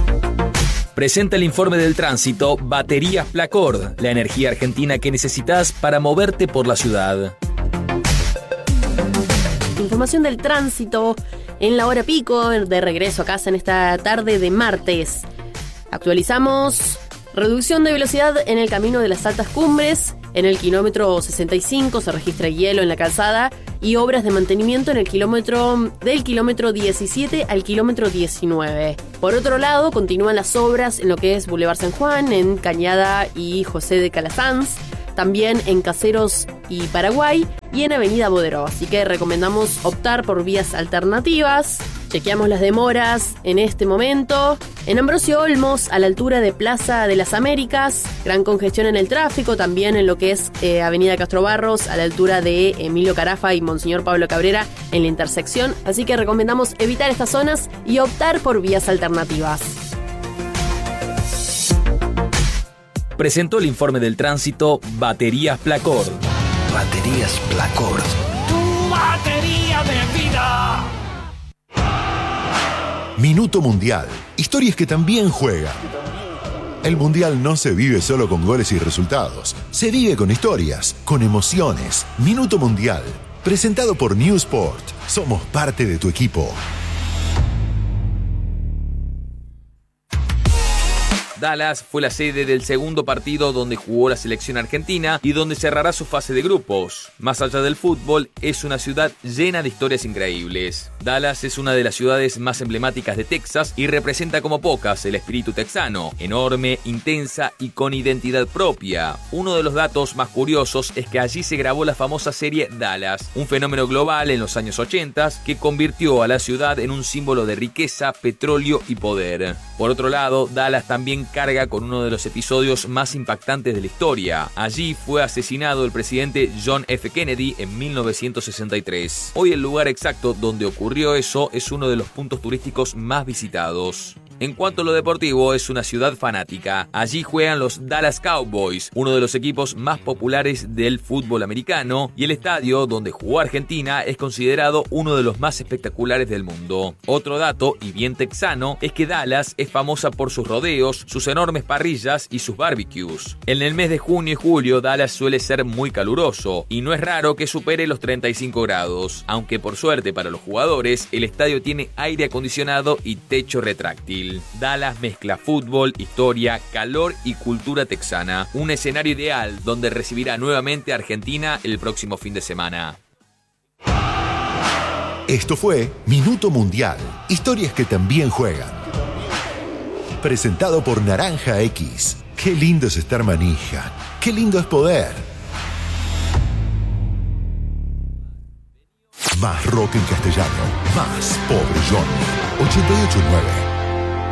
Presenta el informe del tránsito Baterías Placord, la energía argentina que necesitas para moverte por la ciudad. Información del tránsito en la hora pico, de regreso a casa en esta tarde de martes. Actualizamos: reducción de velocidad en el camino de las altas cumbres. En el kilómetro 65 se registra hielo en la calzada y obras de mantenimiento en el del kilómetro 17 al kilómetro 19. Por otro lado, continúan las obras en lo que es Boulevard San Juan, en Cañada y José de Calasanz, también en Caseros y Paraguay y en Avenida Boderó. Así que recomendamos optar por vías alternativas. Chequeamos las demoras en este momento. En Ambrosio Olmos, a la altura de Plaza de las Américas, gran congestión en el tráfico, también en lo que es Avenida Castro Barros, a la altura de Emilio Carafa y Monseñor Pablo Cabrera en la intersección. Así que recomendamos evitar estas zonas y optar por vías alternativas. Presentó el informe del tránsito Baterías Placord. Baterías Placord. Tu batería de vida. Minuto Mundial. Historias que también juegan. El Mundial no se vive solo con goles y resultados. Se vive con historias, con emociones. Minuto Mundial. Presentado por New Sport. Somos parte de tu equipo. Dallas fue la sede del segundo partido donde jugó la selección argentina y donde cerrará su fase de grupos. Más allá del fútbol, es una ciudad llena de historias increíbles. Dallas es una de las ciudades más emblemáticas de Texas y representa como pocas el espíritu texano, enorme, intensa y con identidad propia. Uno de los datos más curiosos es que allí se grabó la famosa serie Dallas, un fenómeno global en los años 80 que convirtió a la ciudad en un símbolo de riqueza, petróleo y poder. Por otro lado, Dallas también carga con uno de los episodios más impactantes de la historia. Allí fue asesinado el presidente John F. Kennedy en 1963. Hoy el lugar exacto donde ocurrió eso es uno de los puntos turísticos más visitados. En cuanto a lo deportivo, es una ciudad fanática. Allí juegan los Dallas Cowboys, uno de los equipos más populares del fútbol americano, y el estadio donde jugó Argentina es considerado uno de los más espectaculares del mundo. Otro dato, y bien texano, es que Dallas es famosa por sus rodeos, sus enormes parrillas y sus barbecues. En el mes de junio y julio, Dallas suele ser muy caluroso, y no es raro que supere los 35 grados, aunque por suerte para los jugadores, el estadio tiene aire acondicionado y techo retráctil. Dallas mezcla fútbol, historia, calor y cultura texana. Un escenario ideal donde recibirá nuevamente a Argentina el próximo fin de semana. Esto fue Minuto Mundial. Historias que también juegan. Presentado por Naranja X. Qué lindo es estar manija. Qué lindo es poder. Más rock en castellano. Más Pobre Johnny. 88.9.